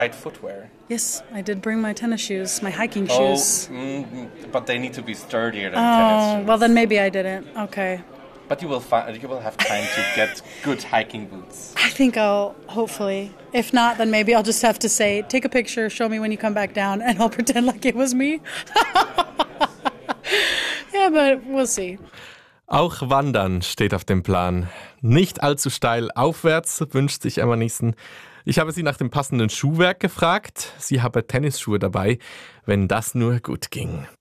Right footwear. Yes, I did bring my tennis shoes, my hiking shoes. But they need to be sturdier than tennis shoes. Well then maybe I didn't. Okay. But you will have time to get good hiking boots. I think I'll, hopefully. If not, then maybe I'll just have to say, take a picture, show me when you come back down, and I'll pretend like it was me. Yeah, but we'll see. Auch Wandern steht auf dem Plan. Nicht allzu steil aufwärts, wünscht sich Emma Nissen. Ich habe sie nach dem passenden Schuhwerk gefragt. Sie habe Tennisschuhe dabei, wenn das nur gut ging.